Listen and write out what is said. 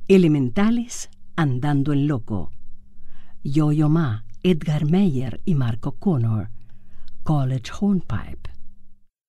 Elementales, Andando en Loco. Yo-Yo Ma, Edgar Meyer y Marco Connor. College Hornpipe.